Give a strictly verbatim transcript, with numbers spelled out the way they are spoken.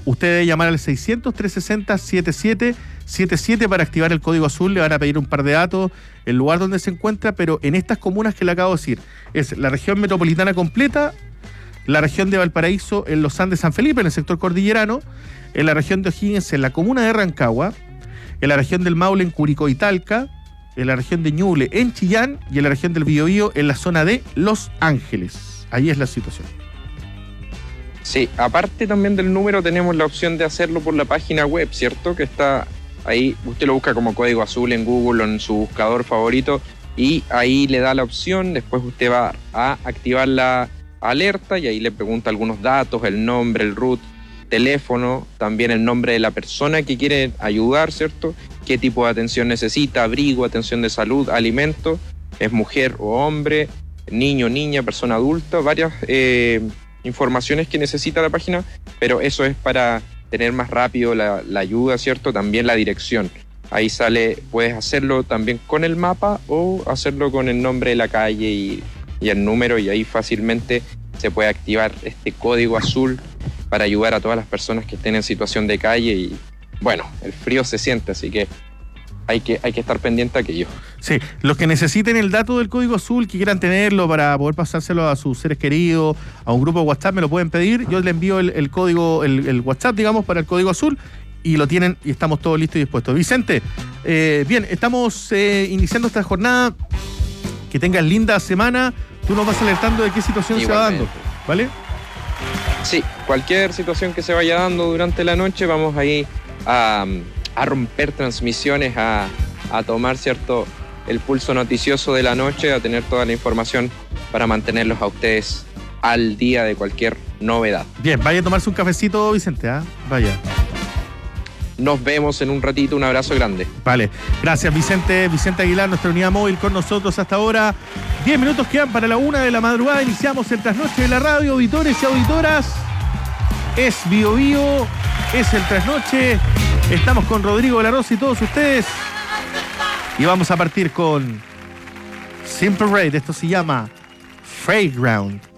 usted debe llamar al seiscientos, trescientos sesenta, setenta y siete setenta y siete para activar el código azul. Le van a pedir un par de datos, el lugar donde se encuentra, pero en estas comunas que le acabo de decir, es la región metropolitana completa, la región de Valparaíso, en los Andes San Felipe, en el sector cordillerano, en la región de O'Higgins, en la comuna de Rancagua, en la región del Maule, en Curicó y Talca, en la región de Ñuble, en Chillán, y en la región del Biobío, en la zona de Los Ángeles. Ahí es la situación. Sí, aparte también del número tenemos la opción de hacerlo por la página web, ¿cierto? Que está ahí, usted lo busca como código azul en Google o en su buscador favorito y ahí le da la opción, después usted va a activar la alerta y ahí le pregunta algunos datos, el nombre, el root, teléfono, también el nombre de la persona que quiere ayudar, ¿cierto? Qué tipo de atención necesita, abrigo, atención de salud, alimento, es mujer o hombre, niño, niña, persona adulta, varias eh, informaciones que necesita la página, pero eso es para tener más rápido la, la ayuda, ¿cierto? También la dirección. Ahí sale, puedes hacerlo también con el mapa o hacerlo con el nombre de la calle y, y el número, y ahí fácilmente se puede activar este código azul para ayudar a todas las personas que estén en situación de calle. Y bueno, el frío se siente, así que hay que, hay que estar pendiente a aquello. Sí, los que necesiten el dato del código azul, que quieran tenerlo para poder pasárselo a sus seres queridos, a un grupo de WhatsApp, me lo pueden pedir. Yo les envío el, el código, el, el WhatsApp, digamos, para el código azul, y lo tienen y estamos todos listos y dispuestos. Vicente, eh, bien, estamos eh, iniciando esta jornada. Que tengas linda semana. Tú nos vas alertando de qué situación Igualmente. se va dando, ¿vale? Sí, cualquier situación que se vaya dando durante la noche, vamos ahí a, a romper transmisiones, a, a tomar, ¿cierto?, el pulso noticioso de la noche, a tener toda la información para mantenerlos a ustedes al día de cualquier novedad. Bien, vaya a tomarse un cafecito, Vicente, ¿ah? ¿eh? Vaya. Nos vemos en un ratito, un abrazo grande. Vale, gracias Vicente, Vicente Aguilar, nuestra unidad móvil con nosotros hasta ahora. Diez minutos quedan para la una de la madrugada, iniciamos el trasnoche de la radio, auditores y auditoras. Es Bio Bio, es el trasnoche, estamos con Rodrigo de la Rosa y todos ustedes. Y vamos a partir con Simple Red, esto se llama Fairground.